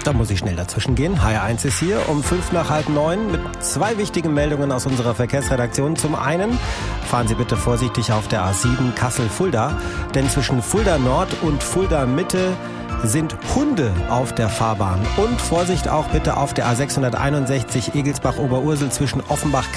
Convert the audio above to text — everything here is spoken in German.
Da muss ich schnell dazwischen gehen. HR1 ist hier um 8:55 mit 2 wichtigen Meldungen aus unserer Verkehrsredaktion. Zum einen fahren Sie bitte vorsichtig auf der A7 Kassel-Fulda, denn zwischen Fulda Nord und Fulda Mitte sind Hunde auf der Fahrbahn. Und Vorsicht auch bitte auf der A661 Egelsbach-Oberursel zwischen Offenbach